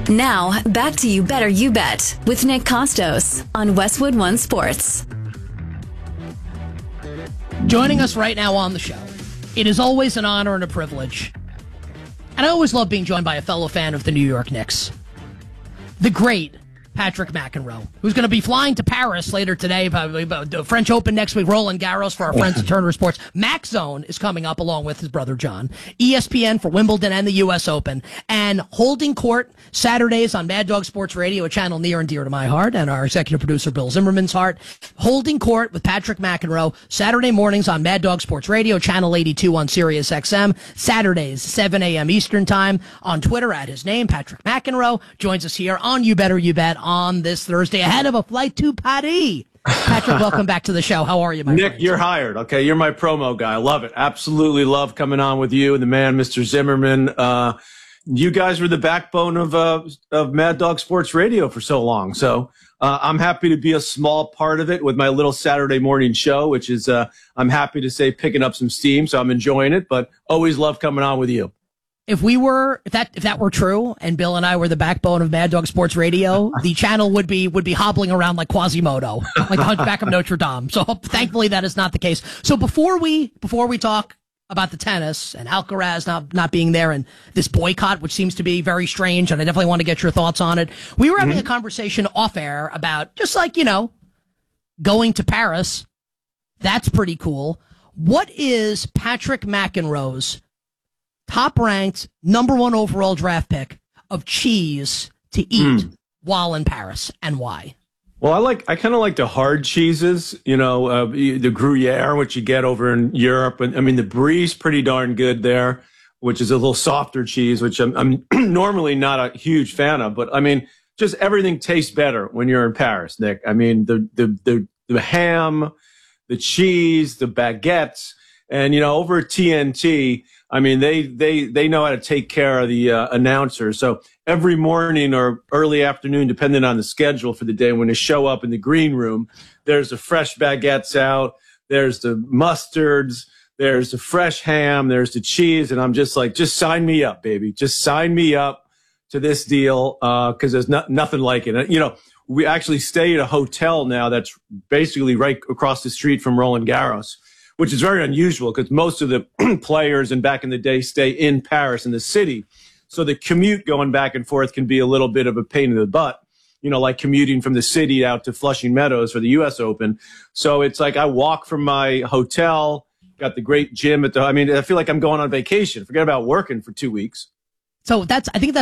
Now, back to You Better You Bet with Nick Costos on Westwood One Sports. Joining us right now on the show, it is always an honor and a privilege. And I always love being joined by a fellow fan of the New York Knicks. The great Patrick McEnroe, who's going to be flying to Paris later today, the French Open next week, Roland Garros for our friends at Turner Sports. Max Zone is coming up along with his brother John. ESPN for Wimbledon and the U.S. Open. And Holding Court Saturdays on Mad Dog Sports Radio, a channel near and dear to my heart and our executive producer Bill Zimmerman's heart. Holding Court with Patrick McEnroe, Saturday mornings on Mad Dog Sports Radio, channel 82 on Sirius XM. Saturdays, 7 a.m. Eastern Time. On Twitter at his name, Patrick McEnroe. Joins us here on You Better You Bet on this Thursday ahead of a flight to Paris. Patrick, welcome back to the show. How are you, my Nick, friend? you're hired. Okay, you're my promo guy. I love it. Absolutely love coming on with you and the man, Mr. Zimmerman. You guys were the backbone of Mad Dog Sports Radio for so long. So I'm happy to be a small part of it with my little Saturday morning show, which is, I'm happy to say, picking up some steam. So I'm enjoying it, but always love coming on with you. If that were true, and Bill and I were the backbone of Mad Dog Sports Radio, the channel would be hobbling around like Quasimodo, like the Hunchback of Notre Dame. So thankfully that is not the case. So before we talk about the tennis and Alcaraz not being there and this boycott, which seems to be very strange, and I definitely want to get your thoughts on it. We were having a conversation off air about just like, going to Paris. That's pretty cool. What is Patrick McEnroe's top-ranked, number one overall draft pick of cheese to eat while in Paris, and why? Well, I kind of like the hard cheeses, the Gruyere, which you get over in Europe. And I mean, the Brie's pretty darn good there, which is a little softer cheese, which I'm normally not a huge fan of. But I mean, just everything tastes better when you're in Paris, Nick. I mean, the ham, the cheese, the baguettes, and over at TNT. I mean, they know how to take care of the announcer. So every morning or early afternoon, depending on the schedule for the day, when they show up in the green room, there's the fresh baguettes out, there's the mustards, there's the fresh ham, there's the cheese, and I'm just like, just sign me up, baby. Just sign me up to this deal because there's nothing like it. We actually stay at a hotel now that's basically right across the street from Roland Garros, which is very unusual because most of the players and back in the day stay in Paris in the city. So the commute going back and forth can be a little bit of a pain in the butt, like commuting from the city out to Flushing Meadows for the U.S. Open. So it's like I walk from my hotel, got the great gym I feel like I'm going on vacation. Forget about working for 2 weeks. So I think that's